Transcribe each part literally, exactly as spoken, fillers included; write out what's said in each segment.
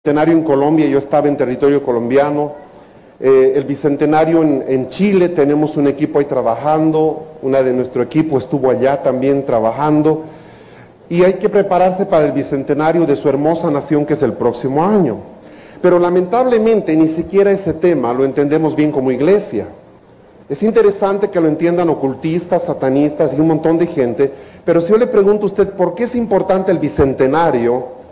Bicentenario en Colombia, yo estaba en territorio colombiano. Eh, el Bicentenario en, en Chile, tenemos un equipo ahí trabajando, una de nuestro equipo estuvo allá también trabajando, y hay que prepararse para el Bicentenario de su hermosa nación, que es el próximo año. Pero lamentablemente ni siquiera ese tema lo entendemos bien como iglesia. Es interesante que lo entiendan ocultistas, satanistas y un montón de gente, pero si yo le pregunto a usted por qué es importante el Bicentenario,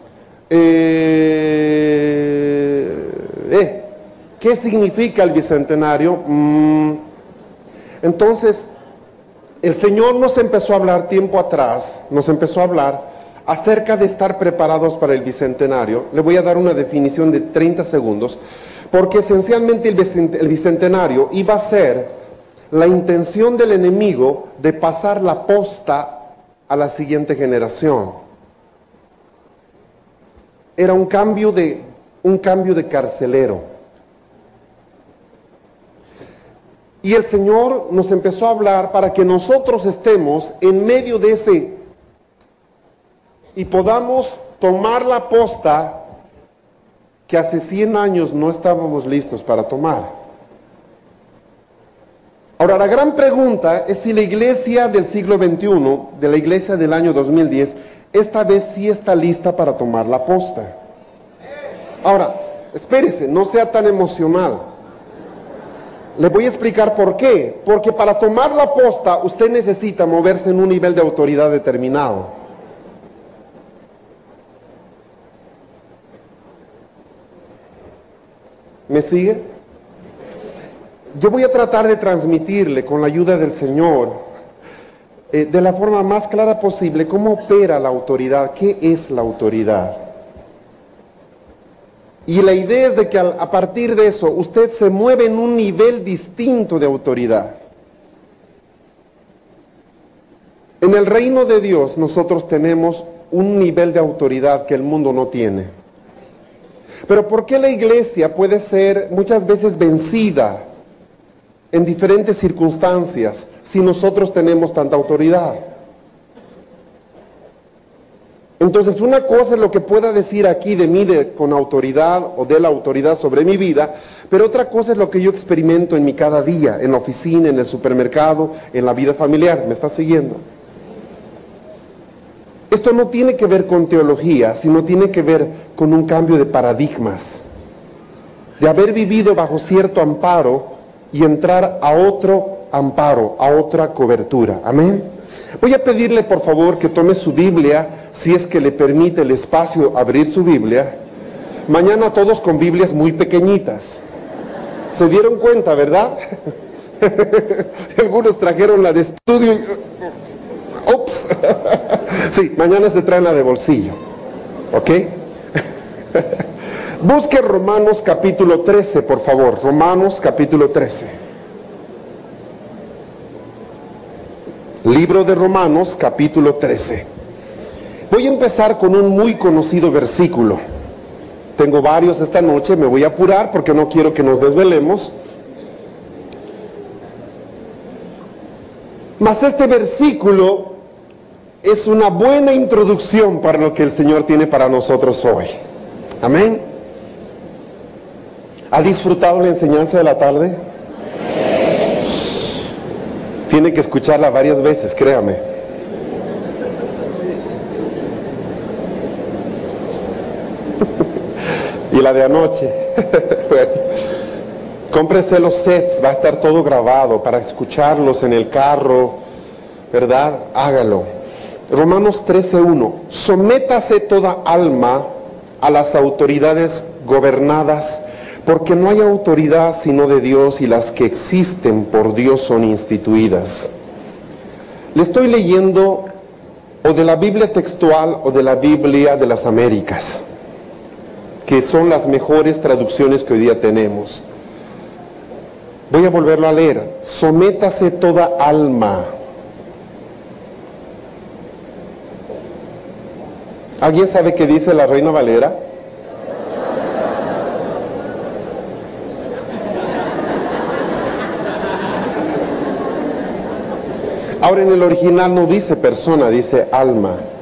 Eh, eh, ¿qué significa el Bicentenario? Mm, entonces, el Señor nos empezó a hablar tiempo atrás, nos empezó a hablar acerca de estar preparados para el Bicentenario. Le voy a dar una definición de treinta segundos, porque esencialmente el Bicentenario iba a ser la intención del enemigo de pasar la posta a la siguiente generación. Era un cambio de, un cambio de carcelero. Y el Señor nos empezó a hablar para que nosotros estemos en medio de ese y podamos tomar la posta que hace cien años no estábamos listos para tomar. Ahora, la gran pregunta es si la iglesia del siglo veintiuno, de la iglesia del año dos mil diez, esta vez sí está lista para tomar la posta. Ahora, espérese, no sea tan emocional. Le voy a explicar por qué. Porque para tomar la posta usted necesita moverse en un nivel de autoridad determinado. ¿Me sigue? Yo voy a tratar de transmitirle con la ayuda del Señor Eh, de la forma más clara posible cómo opera la autoridad, qué es la autoridad. Y la idea es de que a, a partir de eso usted se mueve en un nivel distinto de autoridad. En el reino de Dios nosotros tenemos un nivel de autoridad que el mundo no tiene. Pero ¿por qué la iglesia puede ser muchas veces vencida en diferentes circunstancias si nosotros tenemos tanta autoridad? Entonces, una cosa es lo que pueda decir aquí de mí de, con autoridad o de la autoridad sobre mi vida, pero otra cosa es lo que yo experimento en mi cada día, en la oficina, en el supermercado, en la vida familiar. ¿Me está siguiendo? Esto no tiene que ver con teología, sino tiene que ver con un cambio de paradigmas, de haber vivido bajo cierto amparo y entrar a otro amparo, a otra cobertura. Amén. Voy a pedirle por favor que tome su Biblia, si es que le permite el espacio abrir su Biblia. Mañana todos con Biblias muy pequeñitas. ¿Se dieron cuenta, verdad? Algunos trajeron la de estudio y... ¡Ups! Sí, mañana se traen la de bolsillo. ¿Ok? Busque Romanos capítulo trece, por favor. Romanos capítulo trece. Libro de Romanos capítulo trece. Voy a empezar con un muy conocido versículo. Tengo varios esta noche, me voy a apurar porque no quiero que nos desvelemos. Mas este versículo es una buena introducción para lo que el Señor tiene para nosotros hoy. Amén. ¿Ha disfrutado la enseñanza de la tarde? Tiene que escucharla varias veces, créame. Y la de anoche. Bueno, cómprese los sets, va a estar todo grabado para escucharlos en el carro, ¿verdad? Hágalo. Romanos trece uno. Sométase toda alma a las autoridades gobernadas, porque no hay autoridad sino de Dios, y las que existen por Dios son instituidas. Le estoy leyendo o de la Biblia textual o de la Biblia de las Américas, que son las mejores traducciones que hoy día tenemos. Voy a volverlo a leer. Sométase toda alma. ¿Alguien sabe qué dice la Reina Valera? Ahora en el original no dice persona, dice alma.